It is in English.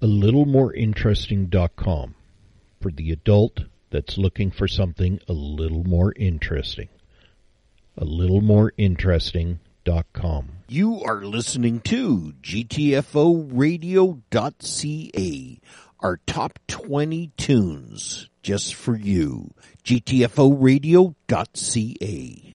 AlittleMoreInteresting.com for the adult that's looking for something a little more interesting. AlittleMoreInteresting.com. You are listening to GTFORadio.ca, our top 20 tunes just for you. GTFORadio.ca.